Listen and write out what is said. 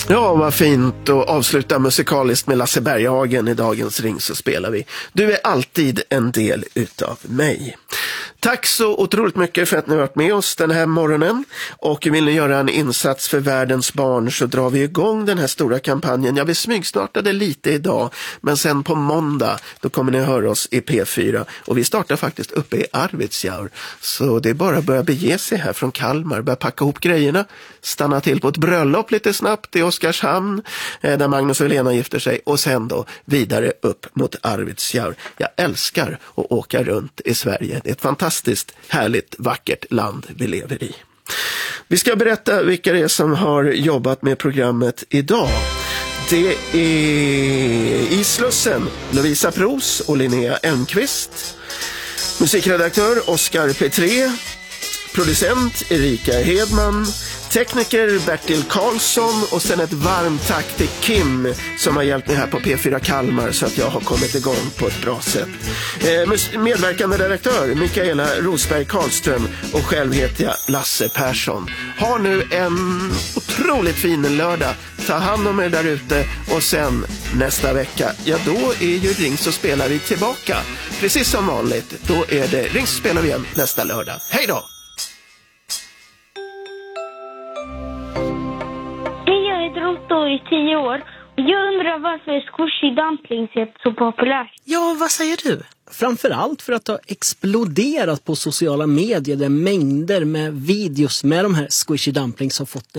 Ja, vad fint att avsluta musikaliskt med Lasse Berghagen i dagens Ring så spelar vi. Du är alltid en del utav mig. Tack så otroligt mycket för att ni har varit med oss den här morgonen. Och vill ni göra en insats för världens barn så drar vi igång den här stora kampanjen. Vi smygstartade lite idag, men sen på måndag då kommer ni höra oss i P4. Och vi startar faktiskt uppe i Arvidsjaur. Så det är bara att börja bege sig här från Kalmar, börja packa ihop grejerna, stanna till på ett bröllop lite snabbt i Oskarshamn där Magnus och Helena gifter sig och sen då vidare upp mot Arvidsjaur. Jag älskar att åka runt i Sverige. Det är ett fantastiskt härligt, vackert land vi lever i. Vi ska berätta vilka det är som har jobbat med programmet idag. Det är i Slussen Lovisa Pros och Linnea Enqvist. Musikredaktör Oskar Petré. Producent Erika Hedman. Tekniker Bertil Karlsson och sen ett varmt tack till Kim som har hjälpt mig här på P4 Kalmar så att jag har kommit igång på ett bra sätt. Medverkande redaktör Mikaela Rosberg Karlström och själv heter jag Lasse Persson. Ha nu en otroligt fin lördag. Ta hand om er där ute och sen nästa vecka, ja då är ju Ring så spelar vi tillbaka. Precis som vanligt, då är det Ring så spelar vi igen nästa lördag. Hej då! I 10 år. Jag undrar varför squishy dumplings är så populärt. Ja, vad säger du? Framförallt för att det har exploderat på sociala medier där mängder med videos med de här squishy dumplings har fått